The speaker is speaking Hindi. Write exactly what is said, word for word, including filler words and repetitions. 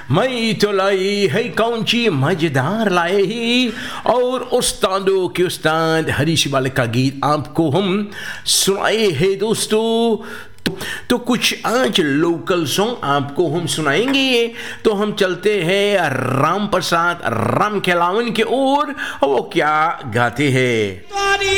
मई तो लाई है कौन सी मजेदार लाए ही। और उस्तादों के उस्ताद हरीश वाले का गीत आपको हम सुनाए हैं दोस्तों। तो कुछ आज लोकल सॉन्ग आपको हम सुनाएंगे। तो हम चलते हैं राम प्रसाद राम खेलावन के ओर। वो क्या गाते हैं।